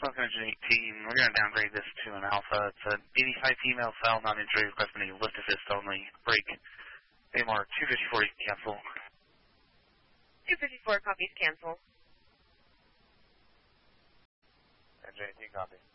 South Engine 18, we're going to downgrade this to an Alpha. It's an 85 female cell, non-entry request menu, lift assist only, break. AMR 254, cancel. 254 copies, cancel. NJ18, copy.